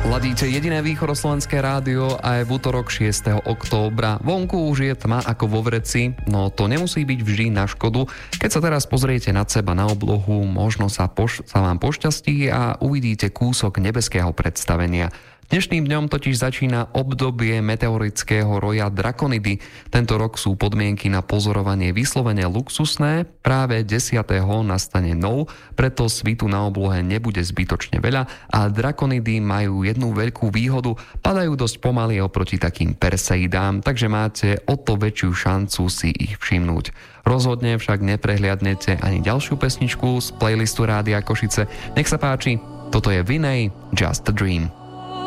Ladíte jediné východoslovenské rádio a je v útorok 6. októbra. Vonku už je tma ako vo vreci, no to nemusí byť vždy na škodu. Keď sa teraz pozriete nad seba na oblohu, možno sa vám pošťastí a uvidíte kúsok nebeského predstavenia. Dnešným dňom totiž začína obdobie meteorického roja Drakonidy. Tento rok sú podmienky na pozorovanie vyslovene luxusné, práve 10. nastane nov, preto svitu na oblohe nebude zbytočne veľa a Drakonidy majú jednu veľkú výhodu, padajú dosť pomaly oproti takým Perseidám, takže máte o to väčšiu šancu si ich všimnúť. Rozhodne však neprehliadnete ani ďalšiu pesničku z playlistu Rádia Košice. Nech sa páči, toto je Vinay, Just a Dream.